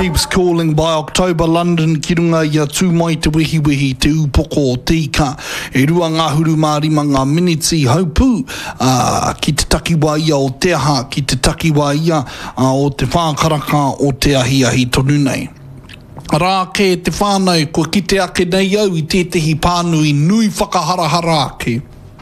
keeps calling by October London ki runga ia tū mai te wehi te upoko o te ika e rua ngā huru mārima ngā miniti haupū ki te takiwa ia o te aha ki te takiwa ia o te whākaraka o te ahi tonu nei. Rā ke te whānau ko ki te ake nei au I tētahi pānui nui whakaharahara ake.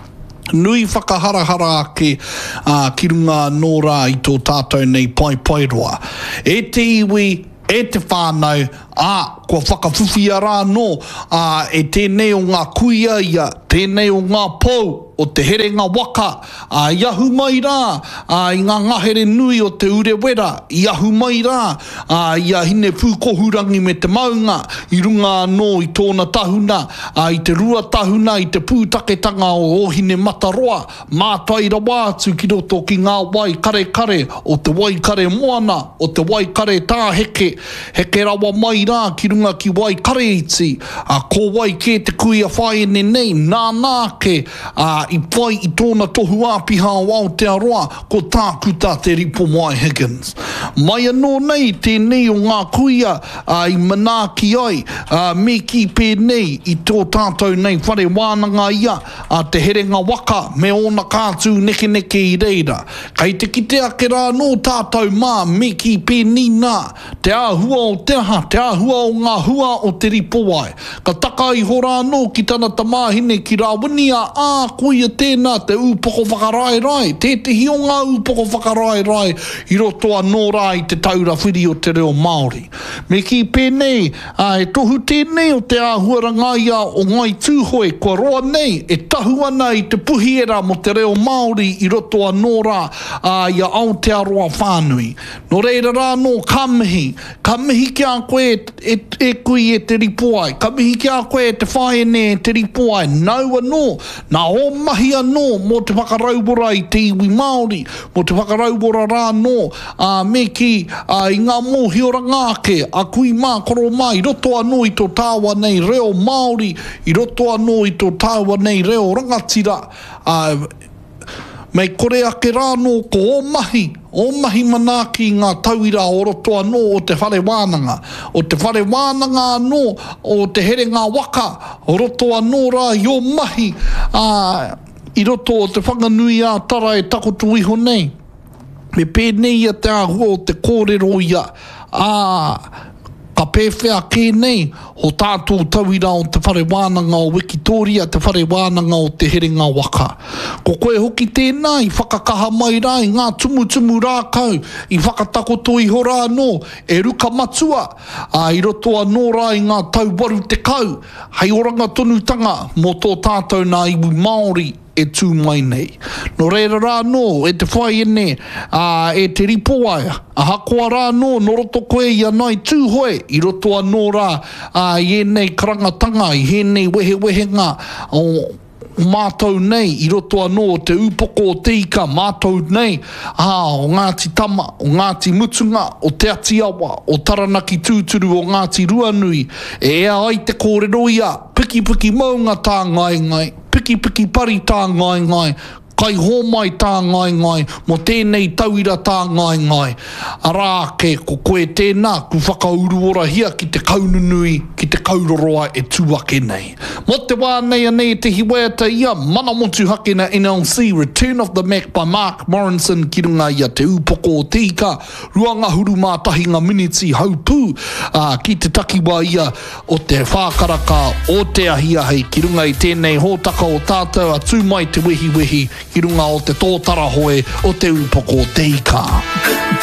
Nui whakaharahara ake ki runga nō rā I tō tātou nei pai roa. E te iwi, e te whānau, kua whakawhiwhia rā no, e tēnei o ngā kuia ia, tēnei o ngā pou, o te herenga waka, I ahu mai rā, I ngā ngahere nui o te ure wera, I ahu mai rā, I a hine pūkohurangi me te maunga, I runga anō I tōna tahuna, I te rua tahuna, I te pūtaketanga o hine mataroa, mātai rawa atu ki roto ki ngā wai kare, o te wai kare moana, o te wai kare tāheke, heke rawa mai rā ki runga ki wai kare iti, ko wai ke te kuia whae nei, nā ke, I pai I tōna tohu āpiha o Aotearoa ko tākuta te ripo mai Higgins. Mai anō nei tēnei o ngā kuia I manaaki ai me ki pēnei I tō tātou nei whare wānanga ia te herenga waka me ona kātū neke I reira. Kei te kite ake rā no tātou mā me ki pēnei nā te āhua o te aha, te āhua o ngā hua o te ripo ai. Ka taka I horā no ki tana tamāhine ki rā winia kuia tēnā te upoko whakarai, tētehi o ngā upoko whakarai I roto anō rā I te taura whiri o te reo Māori. Me ki pēnei, e tohu tēnei o te āhuaranga ia o ngai tūhoi, kua roa nei, e tahu ana I te puhiera mo te reo Māori I roto anō rā ia Aotearoa whānui. No reira rā no kamihi kia koe e kui e te ripo ai, kamihi kia koe e te whaene e te ripo ai, nau anō, nā o mahi anō mo te whakaraubora I te iwi Māori, mo te whakaraubora rā no, me ki I ngā mōhioranga ake, a kui mā koro mā, I roto anō I tō tāua nei reo Māori, I roto anō I tō tāua nei reo rangatira, mei kore ake rā no ko o mahi manaaki ngā tauira o roto anō o te whare wānanga. O te whare wānanga anō o te herenga waka, o roto anō rā I o mahi I roto o te whanganui a tara e takoto iho nei. Me pēnei a te ahua o te kōrero ia, ka pēwhea kēnei ho tātou tauira o te whare wānanga o Wikitoria, te whare wānanga o te herenga waka. Ko koe hoki tēnā I whakakaha mai rā I ngā tumu rākau, I whakatakoto iho rā no, e ruka matua, I roto anō rā I ngā tauwaru te kau, hei oranga tonutanga mo tō tātou nā iwi Māori, e tū mai nei. No reira rā no, e te whai ene, e te ripo ai, a hakoa rā no, no roto koe I anai tūhoi, I roto anō rā, I enei karangatanga, I enei wehenga, o mātou nei, I roto anō o te upoko o te ika, mātou nei, o Ngāti Tama, o Ngāti Mutunga, o te Atiawa, o Taranaki Tūturu, o Ngāti Ruanui, e ea ai te kōrero ia, piki maunga tā ngai, piki pari tā ngai, kai homai tā ngai, mo tēnei tauira tā ngai. Arā ke ko koe tēnā, ku whakauru hia ki te kaununui, ki te kauroroa e tūake nei. Mo te wānei anei te hiweta ia, mana motu hake na NLC, Return of the Mac by Mark Morrison, ki runga ia te upoko o te ika, ruanga huru mātahi ngā miniti haupū, ki te takiwa ia o te whākaraka o te ahiahi, ki runga I tēnei hōtaka o tātou a tū mai te wehi, ki runga o te tōtara hoe o te upoko o te ika.